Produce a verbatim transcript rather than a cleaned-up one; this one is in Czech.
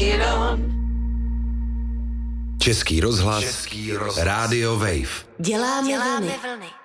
Český rozhlas, Český rozhlas. Rádio Wave. Děláme, Děláme vlny. vlny.